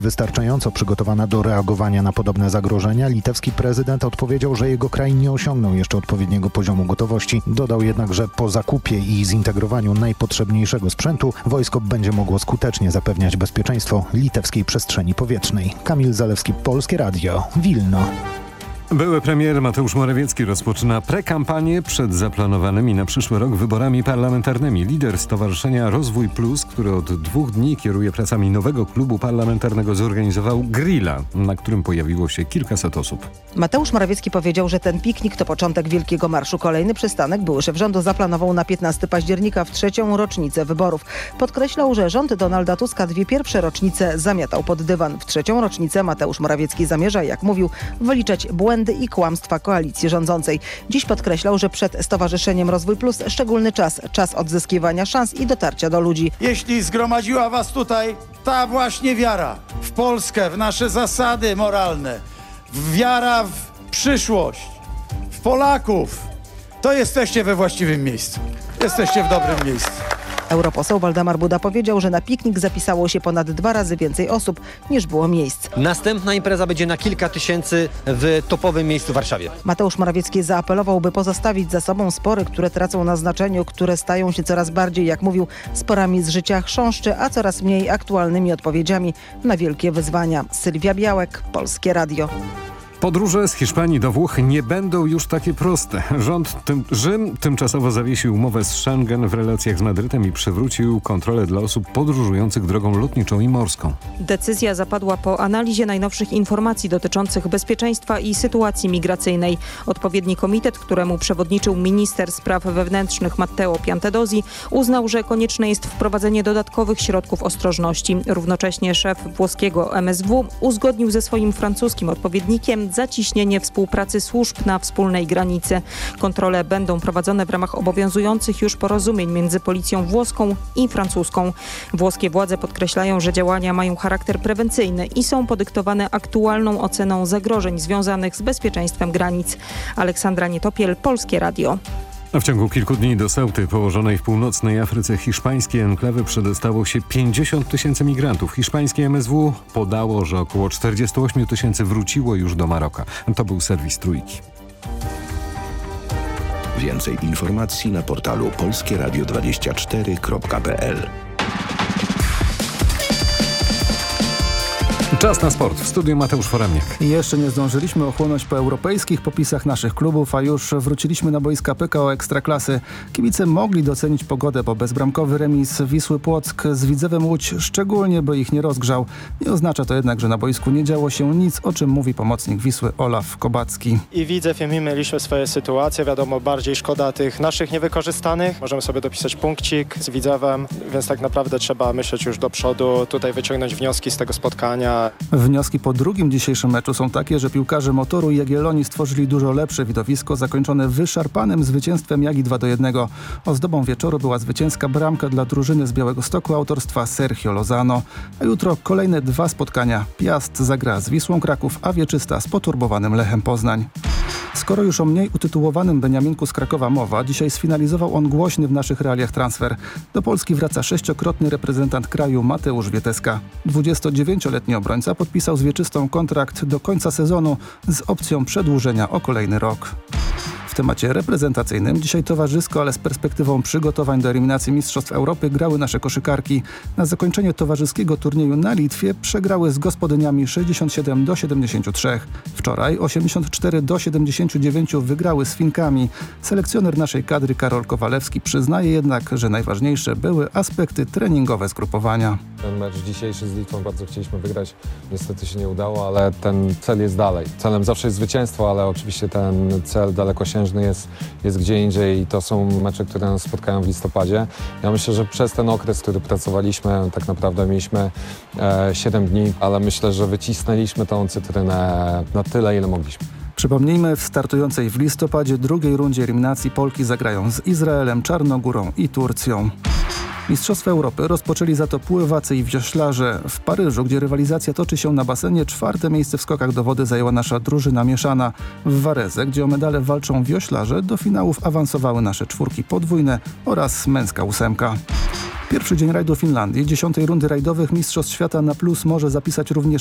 Wystarczająco przygotowana do reagowania na podobne zagrożenia, litewski prezydent odpowiedział, że jego kraj nie osiągnął jeszcze odpowiedniego poziomu gotowości. Dodał jednak, że po zakupie i zintegrowaniu najpotrzebniejszego sprzętu wojsko będzie mogło skutecznie zapewniać bezpieczeństwo litewskiej przestrzeni powietrznej. Kamil Zalewski, Polskie Radio, Wilno. Były premier Mateusz Morawiecki rozpoczyna prekampanię przed zaplanowanymi na przyszły rok wyborami parlamentarnymi. Lider Stowarzyszenia Rozwój Plus, który od 2 dni kieruje pracami nowego klubu parlamentarnego, zorganizował grilla, na którym pojawiło się kilkaset osób. Mateusz Morawiecki powiedział, że ten piknik to początek wielkiego marszu. Kolejny przystanek były szef rządu zaplanował na 15 października w 3. rocznicę wyborów. Podkreślał, że rząd Donalda Tuska 2 pierwsze rocznice zamiatał pod dywan. W 3. rocznicę Mateusz Morawiecki zamierza, jak mówił, wyliczać błędy i kłamstwa koalicji rządzącej. Dziś podkreślał, że przed Stowarzyszeniem Rozwój Plus szczególny czas odzyskiwania szans i dotarcia do ludzi. Jeśli zgromadziła was tutaj ta właśnie wiara w Polskę, w nasze zasady moralne, wiara w przyszłość, w Polaków, to jesteście we właściwym miejscu. Jesteście w dobrym miejscu. Europoseł Waldemar Buda powiedział, że na piknik zapisało się ponad 2 razy więcej osób niż było miejsc. Następna impreza będzie na kilka tysięcy w topowym miejscu w Warszawie. Mateusz Morawiecki zaapelował, by pozostawić za sobą spory, które tracą na znaczeniu, które stają się coraz bardziej, jak mówił, sporami z życia chrząszczy, a coraz mniej aktualnymi odpowiedziami na wielkie wyzwania. Sylwia Białek, Polskie Radio. Podróże z Hiszpanii do Włoch nie będą już takie proste. Rzym tymczasowo zawiesił umowę z Schengen w relacjach z Madrytem i przywrócił kontrolę dla osób podróżujących drogą lotniczą i morską. Decyzja zapadła po analizie najnowszych informacji dotyczących bezpieczeństwa i sytuacji migracyjnej. Odpowiedni komitet, któremu przewodniczył minister spraw wewnętrznych Matteo Piantedosi, uznał, że konieczne jest wprowadzenie dodatkowych środków ostrożności. Równocześnie szef włoskiego MSW uzgodnił ze swoim francuskim odpowiednikiem zacieśnienie współpracy służb na wspólnej granicy. Kontrole będą prowadzone w ramach obowiązujących już porozumień między policją włoską i francuską. Włoskie władze podkreślają, że działania mają charakter prewencyjny i są podyktowane aktualną oceną zagrożeń związanych z bezpieczeństwem granic. Aleksandra Nietopiel, Polskie Radio. A w ciągu kilku dni do Ceuty, położonej w północnej Afryce hiszpańskiej enklawy, przedostało się 50 000 migrantów. Hiszpańskie MSW podało, że około 48 000 wróciło już do Maroka. To był serwis Trójki. Więcej informacji na portalu polskieradio24.pl. Czas na sport. W studiu Mateusz Foremniak. Jeszcze nie zdążyliśmy ochłonąć po europejskich popisach naszych klubów, a już wróciliśmy na boiska PKO Ekstraklasy. Kibice mogli docenić pogodę, bo bezbramkowy remis Wisły Płock z Widzewem Łódź, szczególnie by ich nie rozgrzał. Nie oznacza to jednak, że na boisku nie działo się nic, o czym mówi pomocnik Wisły Olaf Kobacki. I Widzew, i my mieliśmy swoje sytuacje, wiadomo, bardziej szkoda tych naszych niewykorzystanych. Możemy sobie dopisać punkcik z Widzewem, więc tak naprawdę trzeba myśleć już do przodu, tutaj wyciągnąć wnioski z tego spotkania. Wnioski po drugim dzisiejszym meczu są takie, że piłkarze Motoru i Jagiellonii stworzyli dużo lepsze widowisko, zakończone wyszarpanym zwycięstwem Jagi 2-1. Ozdobą wieczoru była zwycięska bramka dla drużyny z Białegostoku autorstwa Sergio Lozano. A jutro kolejne 2 spotkania. Piast zagra z Wisłą Kraków, a Wieczysta z poturbowanym Lechem Poznań. Skoro już o mniej utytułowanym Beniaminku z Krakowa mowa, dzisiaj sfinalizował on głośny w naszych realiach transfer. Do Polski wraca 6-krotny reprezentant kraju Mateusz Wieteska. 29-letni obrońca podpisał z Wieczystą kontrakt do końca sezonu z opcją przedłużenia o kolejny rok. W temacie reprezentacyjnym dzisiaj towarzysko, ale z perspektywą przygotowań do eliminacji Mistrzostw Europy grały nasze koszykarki. Na zakończenie towarzyskiego turnieju na Litwie przegrały z gospodyniami 67-73. Wczoraj 84-79 wygrały z Finkami. Selekcjoner naszej kadry Karol Kowalewski przyznaje jednak, że najważniejsze były aspekty treningowe zgrupowania. Ten mecz dzisiejszy z Litwą bardzo chcieliśmy wygrać. Niestety się nie udało, ale ten cel jest dalej. Celem zawsze jest zwycięstwo, ale oczywiście ten cel dalekosiężny jest gdzie indziej i to są mecze, które nas spotkają w listopadzie. Ja myślę, że przez ten okres, który pracowaliśmy, tak naprawdę mieliśmy 7 dni, ale myślę, że wycisnęliśmy tą cytrynę na tyle, ile mogliśmy. Przypomnijmy, w startującej w listopadzie drugiej rundzie eliminacji Polki zagrają z Izraelem, Czarnogórą i Turcją. Mistrzostwa Europy rozpoczęli za to pływacy i wioślarze. W Paryżu, gdzie rywalizacja toczy się na basenie, 4. miejsce w skokach do wody zajęła nasza drużyna mieszana. W Varese, gdzie o medale walczą wioślarze, do finałów awansowały nasze czwórki podwójne oraz męska 8. Pierwszy dzień rajdu Finlandii, 10. rundy rajdowych Mistrzostw Świata na plus może zapisać również